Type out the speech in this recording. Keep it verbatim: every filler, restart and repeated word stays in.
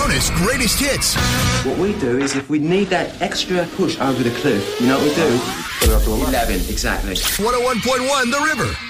bonus greatest hits. What we do is if we need that extra push over the cliff, you know what we do? Put it up to eleven. Exactly. one oh one point one The River.